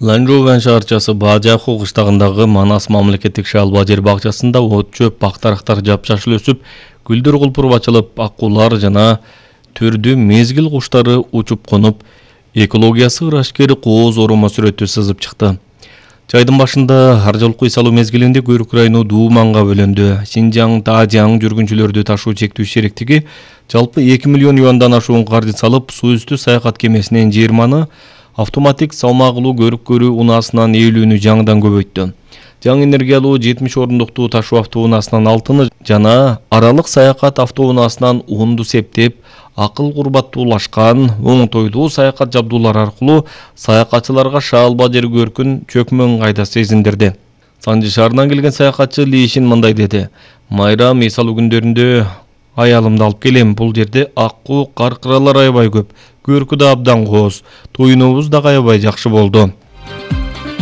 Ланжоувен шаарчасы Баажаху кыштагындагы Манас мамлекеттик шалба жер бакчасында от чөп, бактарактар жапжашыл өсүп, гүлдөр кулпуруп ачылып, аккулар жана түрдүү мезгил куштары учуп конуп, экологиясы ырашкери кооз оромо сүрөтү сызып чыкты. Жайдын башында ар жол куй салуу мезгилинде Көйрөк району Дууманга бөлөндү. Синжаң, Таажаң жүргүнчүлөрдү ташуу чектүү шериктиги жалпы 2 миллион юандан ашуун каржы салып, суу үстү саякат кемесинен 20 автоматик салмагылуу көрүк көрүү унаасынан ээлүүнү жаңыдан көбөйттү. Жаңы энергиялуу 70 орындуктуу ташуу автоунаасынан 6 жана аралык саякат автоунаасынан 10 септеп, акыл курбаттуулашкан, оңтойлуу саякат жабдуулары аркылуу саякатчыларга шаалба жер көркүн чөкмө ыңгайда сезиндирди. Санжы шаарынан келген саякатчы Лишин мындай деди: "Майрам эсалуу күндөрүндө аялымды алып келем. Бул жерде аккуу, каркыралар аябай көп. Көркү да абдан кооз. Тоюнубуз да аябай жакшы болду.